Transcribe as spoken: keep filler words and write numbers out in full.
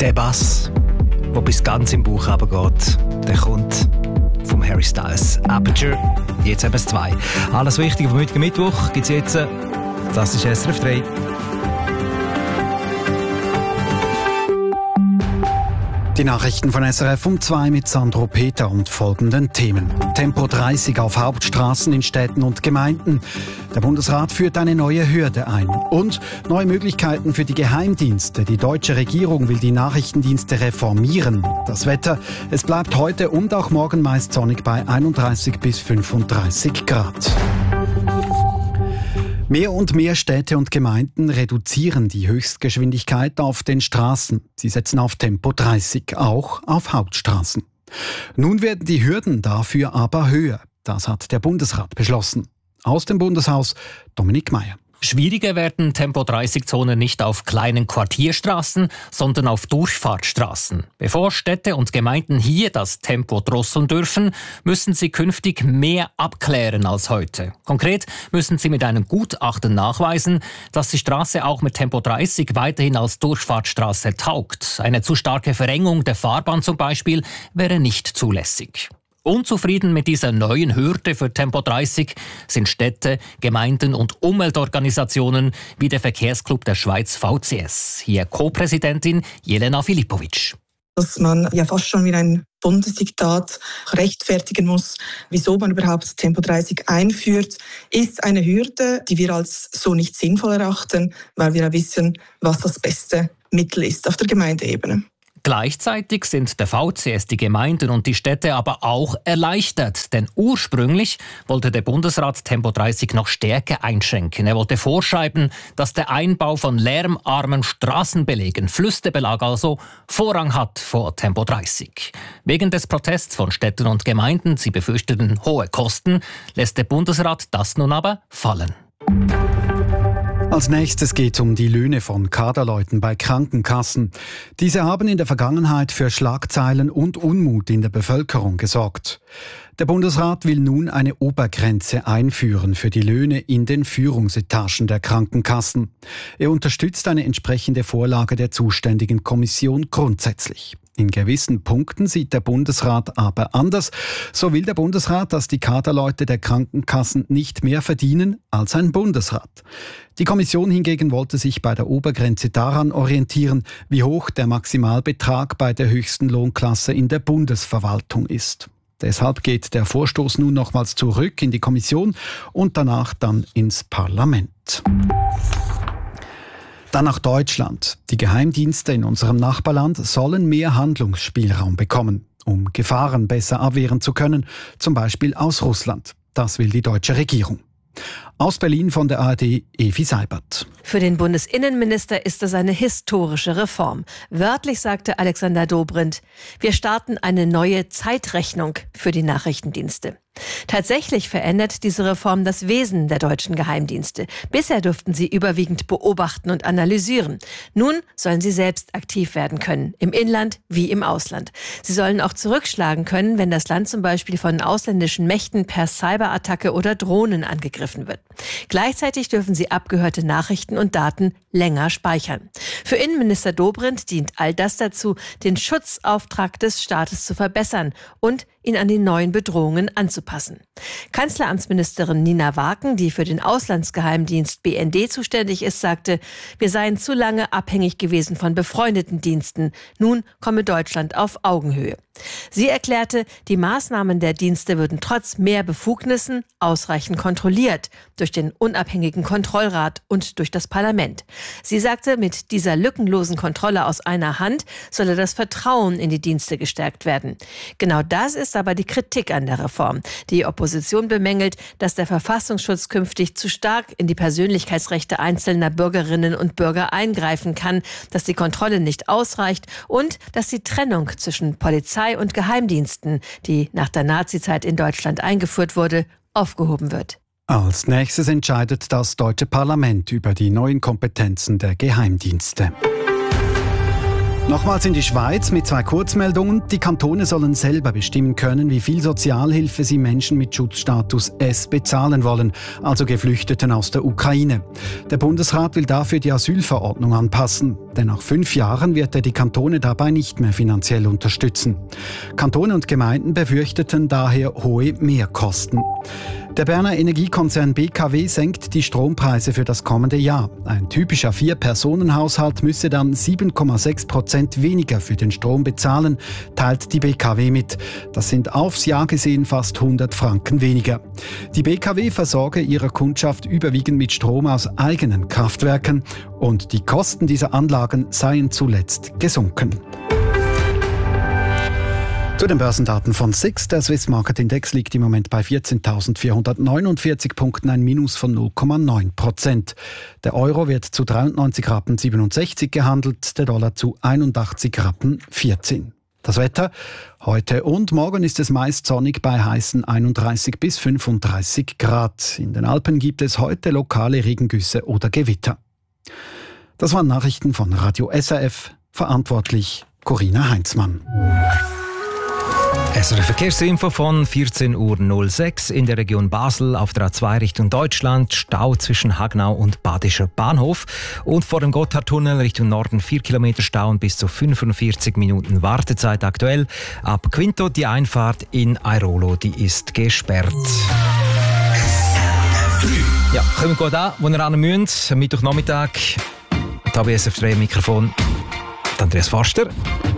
Der Bass, der bis ganz im Bauch runtergeht, der kommt vom Harry Styles. Aperture, jetzt eben zwei. Alles Wichtige vom heutigen Mittwoch gibt es jetzt. Das ist S R F drei. Die Nachrichten von S R F um zwei mit Sandro Peter und folgenden Themen. Tempo dreißig auf Hauptstraßen in Städten und Gemeinden. Der Bundesrat führt eine neue Hürde ein. Und neue Möglichkeiten für die Geheimdienste. Die deutsche Regierung will die Nachrichtendienste reformieren. Das Wetter, es bleibt heute und auch morgen meist sonnig bei einunddreißig bis fünfunddreißig Grad. Mehr und mehr Städte und Gemeinden reduzieren die Höchstgeschwindigkeit auf den Straßen. Sie setzen auf Tempo dreißig, auch auf Hauptstraßen. Nun werden die Hürden dafür aber höher. Das hat der Bundesrat beschlossen. Aus dem Bundeshaus Dominik Meier. Schwieriger werden Tempo dreißig Zonen nicht auf kleinen Quartierstraßen, sondern auf Durchfahrtsstraßen. Bevor Städte und Gemeinden hier das Tempo drosseln dürfen, müssen sie künftig mehr abklären als heute. Konkret müssen sie mit einem Gutachten nachweisen, dass die Straße auch mit Tempo dreißig weiterhin als Durchfahrtsstraße taugt. Eine zu starke Verengung der Fahrbahn zum Beispiel wäre nicht zulässig. Unzufrieden mit dieser neuen Hürde für Tempo dreißig sind Städte, Gemeinden und Umweltorganisationen wie der Verkehrsclub der Schweiz V C S. Hier Co-Präsidentin Jelena Filipovic. Dass man ja fast schon wie ein Bundesdiktat rechtfertigen muss, wieso man überhaupt Tempo dreißig einführt, ist eine Hürde, die wir als so nicht sinnvoll erachten, weil wir ja wissen, was das beste Mittel ist auf der Gemeindeebene. Gleichzeitig sind der V C S, die Gemeinden und die Städte aber auch erleichtert. Denn ursprünglich wollte der Bundesrat Tempo dreißig noch stärker einschränken. Er wollte vorschreiben, dass der Einbau von lärmarmen Straßenbelägen, Flüsterbelag also, Vorrang hat vor Tempo dreißig. Wegen des Protests von Städten und Gemeinden, sie befürchteten hohe Kosten, lässt der Bundesrat das nun aber fallen. Als nächstes geht es um die Löhne von Kaderleuten bei Krankenkassen. Diese haben in der Vergangenheit für Schlagzeilen und Unmut in der Bevölkerung gesorgt. Der Bundesrat will nun eine Obergrenze einführen für die Löhne in den Führungsetagen der Krankenkassen. Er unterstützt eine entsprechende Vorlage der zuständigen Kommission grundsätzlich. In gewissen Punkten sieht der Bundesrat aber anders. So will der Bundesrat, dass die Kaderleute der Krankenkassen nicht mehr verdienen als ein Bundesrat. Die Kommission hingegen wollte sich bei der Obergrenze daran orientieren, wie hoch der Maximalbetrag bei der höchsten Lohnklasse in der Bundesverwaltung ist. Deshalb geht der Vorstoß nun nochmals zurück in die Kommission und danach dann ins Parlament. Dann nach Deutschland. Die Geheimdienste in unserem Nachbarland sollen mehr Handlungsspielraum bekommen, um Gefahren besser abwehren zu können, zum Beispiel aus Russland. Das will die deutsche Regierung. Aus Berlin von der A R D Evi Seibert. Für den Bundesinnenminister ist es eine historische Reform. Wörtlich sagte Alexander Dobrindt: Wir starten eine neue Zeitrechnung für die Nachrichtendienste. Tatsächlich verändert diese Reform das Wesen der deutschen Geheimdienste. Bisher durften sie überwiegend beobachten und analysieren. Nun sollen sie selbst aktiv werden können, im Inland wie im Ausland. Sie sollen auch zurückschlagen können, wenn das Land zum Beispiel von ausländischen Mächten per Cyberattacke oder Drohnen angegriffen wird. Gleichzeitig dürfen sie abgehörte Nachrichten und Daten länger speichern. Für Innenminister Dobrindt dient all das dazu, den Schutzauftrag des Staates zu verbessern und ihn an die neuen Bedrohungen anzupassen. Kanzleramtsministerin Nina Waken, die für den Auslandsgeheimdienst B N D zuständig ist, sagte, wir seien zu lange abhängig gewesen von befreundeten Diensten. Nun komme Deutschland auf Augenhöhe. Sie erklärte, die Maßnahmen der Dienste würden trotz mehr Befugnissen ausreichend kontrolliert durch den unabhängigen Kontrollrat und durch das Parlament. Sie sagte, mit dieser lückenlosen Kontrolle aus einer Hand solle das Vertrauen in die Dienste gestärkt werden. Genau das ist aber die Kritik an der Reform. Die Opposition bemängelt, dass der Verfassungsschutz künftig zu stark in die Persönlichkeitsrechte einzelner Bürgerinnen und Bürger eingreifen kann, dass die Kontrolle nicht ausreicht und dass die Trennung zwischen Polizei und Geheimdiensten, die nach der Nazizeit in Deutschland eingeführt wurde, aufgehoben wird. Als nächstes entscheidet das deutsche Parlament über die neuen Kompetenzen der Geheimdienste. Nochmals in die Schweiz mit zwei Kurzmeldungen. Die Kantone sollen selber bestimmen können, wie viel Sozialhilfe sie Menschen mit Schutzstatus S bezahlen wollen, also Geflüchteten aus der Ukraine. Der Bundesrat will dafür die Asylverordnung anpassen. Denn nach fünf Jahren wird er die Kantone dabei nicht mehr finanziell unterstützen. Kantone und Gemeinden befürchteten daher hohe Mehrkosten. Der Berner Energiekonzern B K W senkt die Strompreise für das kommende Jahr. Ein typischer Vier-Personen-Haushalt müsse dann sieben Komma sechs Prozent weniger für den Strom bezahlen, teilt die B K W mit. Das sind aufs Jahr gesehen fast hundert Franken weniger. Die B K W versorge ihre Kundschaft überwiegend mit Strom aus eigenen Kraftwerken und die Kosten dieser Anlagen seien zuletzt gesunken. Zu den Börsendaten von S I X. Der Swiss Market Index liegt im Moment bei vierzehntausendvierhundertneunundvierzig Punkten, ein Minus von null Komma neun Prozent. Der Euro wird zu dreiundneunzig Rappen siebenundsechzig gehandelt, der Dollar zu einundachtzig Rappen vierzehn. Das Wetter: Heute und morgen ist es meist sonnig bei heißen einunddreißig bis fünfunddreißig Grad. In den Alpen gibt es heute lokale Regengüsse oder Gewitter. Das waren Nachrichten von Radio S R F. Verantwortlich Corinna Heinzmann. Es ist eine Verkehrsinfo von vierzehn Uhr null sechs in der Region Basel auf der A zwei Richtung Deutschland. Stau zwischen Hagnau und Badischer Bahnhof. Und vor dem Gotthardtunnel Richtung Norden vier Kilometer Stau und bis zu fünfundvierzig Minuten Wartezeit aktuell. Ab Quinto die Einfahrt in Airolo, die ist gesperrt. Ja, kommen wir gut an, wo wir ran müssen. Mittwochnachmittag. Da bei S R F drei Mikrofon Andreas Forster.